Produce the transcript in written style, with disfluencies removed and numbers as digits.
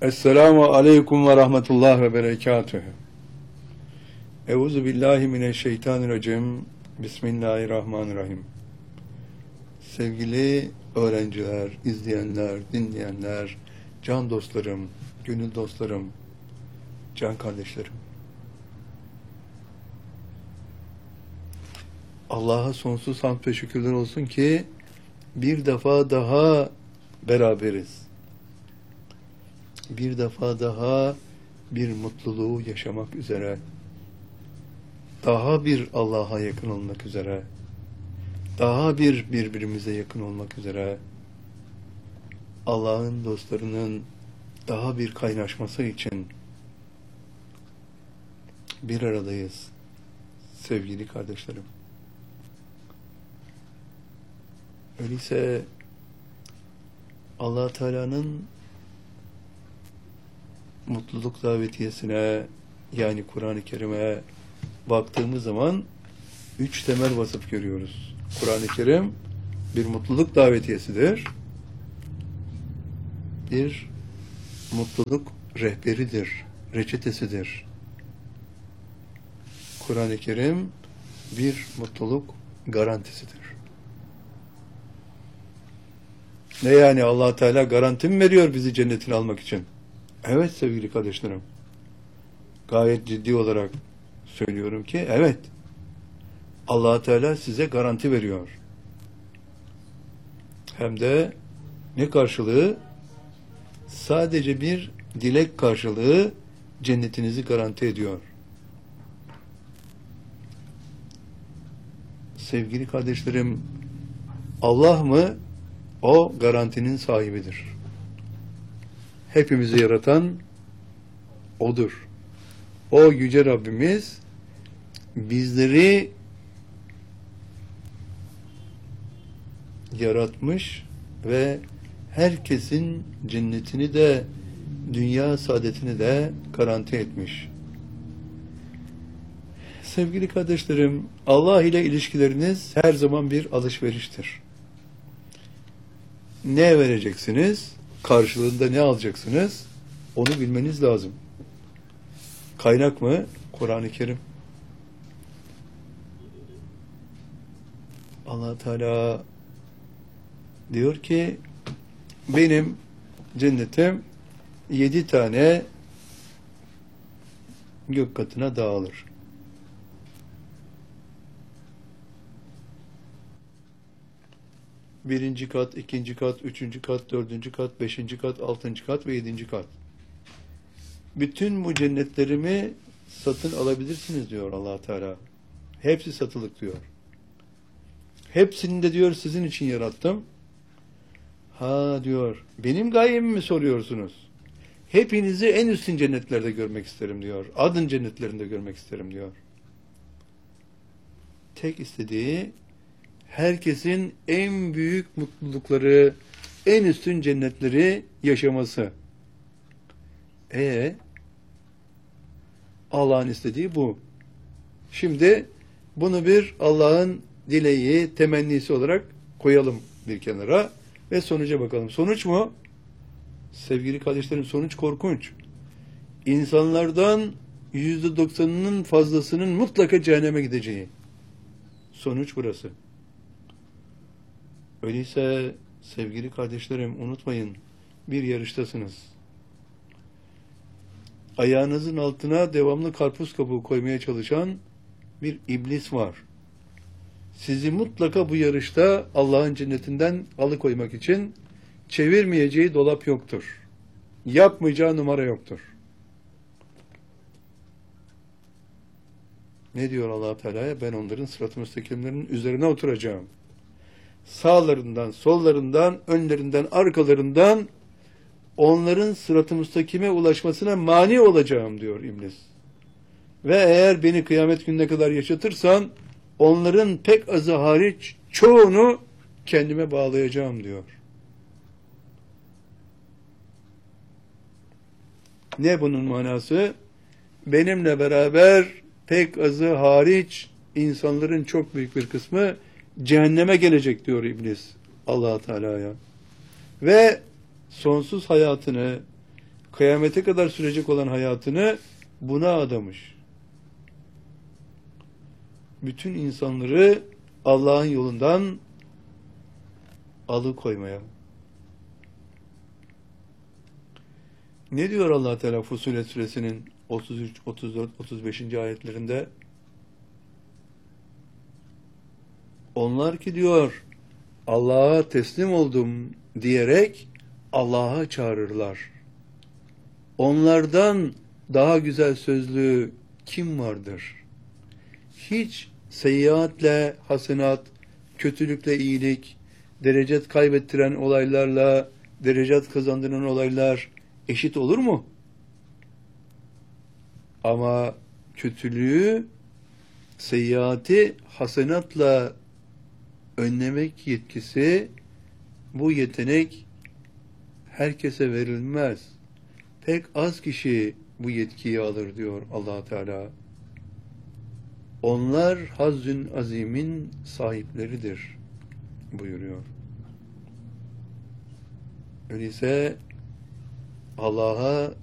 Esselamu aleyküm ve rahmetullah ve berekatühü. Euzu billahi mineşşeytanirracim. Bismillahirrahmanirrahim. Sevgili öğrenciler, izleyenler, dinleyenler, can dostlarım, gönül dostlarım, can kardeşlerim. Allah'a sonsuz hamd ve şükürler olsun ki bir defa daha beraberiz. Bir defa daha bir mutluluğu yaşamak üzere, daha bir Allah'a yakın olmak üzere, daha bir birbirimize yakın olmak üzere, Allah'ın dostlarının daha bir kaynaşması için bir aradayız sevgili kardeşlerim. Öyleyse Allah Teala'nın mutluluk davetiyesine, yani Kur'an-ı Kerim'e baktığımız zaman 3 temel vasıf görüyoruz. Kur'an-ı Kerim bir mutluluk davetiyesidir. Bir mutluluk rehberidir, reçetesidir. Kur'an-ı Kerim bir mutluluk garantisidir. Ne yani, Allah Teala garanti mi veriyor bizi cennetine almak için? Evet sevgili kardeşlerim. Gayet ciddi olarak söylüyorum ki evet. Allah Teala size garanti veriyor. Hem de ne karşılığı? Sadece bir dilek karşılığı cennetinizi garanti ediyor. Sevgili kardeşlerim, Allah mı? O garantinin sahibidir. Hepimizi yaratan O'dur. O Yüce Rabbimiz bizleri yaratmış ve herkesin cennetini de dünya saadetini de garanti etmiş. Sevgili kardeşlerim, Allah ile ilişkileriniz her zaman bir alışveriştir. Ne vereceksiniz? Karşılığında ne alacaksınız? Onu bilmeniz lazım. Kaynak mı? Kur'an-ı Kerim. Allah Teala diyor ki benim cennetim 7 tane gök katına dağılır. Birinci kat, ikinci kat, üçüncü kat, dördüncü kat, beşinci kat, altıncı kat ve yedinci kat. Bütün bu cennetlerimi satın alabilirsiniz diyor Allah Teala. Hepsi satılık diyor. Hepsini de diyor sizin için yarattım. Ha diyor, benim gayemi mi soruyorsunuz? Hepinizi en üstün cennetlerde görmek isterim diyor. Adın cennetlerinde görmek isterim diyor. Tek istediği herkesin en büyük mutlulukları, en üstün cennetleri yaşaması. Allah'ın istediği bu. Şimdi bunu bir Allah'ın dileği, temennisi olarak koyalım bir kenara ve sonuca bakalım. Sonuç mu? Sevgili kardeşlerim, sonuç korkunç. İnsanlardan %90'ının fazlasının mutlaka cehenneme gideceği. Sonuç burası. Öyleyse sevgili kardeşlerim, unutmayın, bir yarıştasınız. Ayağınızın altına devamlı karpuz kabuğu koymaya çalışan bir iblis var. Sizi mutlaka bu yarışta Allah'ın cennetinden alıkoymak için çevirmeyeceği dolap yoktur. Yapmayacağı numara yoktur. Ne diyor Allah Teala'ya? Ben onların sırat-ı müstakimlerinin üzerine oturacağım. Sağlarından, sollarından, önlerinden, arkalarından onların sırat-ı müstakime ulaşmasına mani olacağım diyor iblis. Ve eğer beni kıyamet gününe kadar yaşatırsan onların pek azı hariç çoğunu kendime bağlayacağım diyor. Ne bunun manası? Benimle beraber pek azı hariç insanların çok büyük bir kısmı cehenneme gelecek diyor iblis Allah Teala'ya. Ve sonsuz hayatını kıyamete kadar sürecek olan hayatını buna adamış. Bütün insanları Allah'ın yolundan alıkoymaya. Ne diyor Allah Teala Fussilet suresinin 33, 34, 35. ayetlerinde? Onlar ki diyor Allah'a teslim oldum diyerek Allah'a çağırırlar. Onlardan daha güzel sözlü kim vardır? Hiç seyyiatle hasenat, kötülükle iyilik, derecet kaybettiren olaylarla derecet kazandıran olaylar eşit olur mu? Ama kötülüğü, seyyiatı hasenatla önlemek yetkisi, bu yetenek herkese verilmez. Pek az kişi bu yetkiyi alır diyor Allah Teala. Onlar hazzün azimin sahipleridir buyuruyor. Öyleyse Allah'a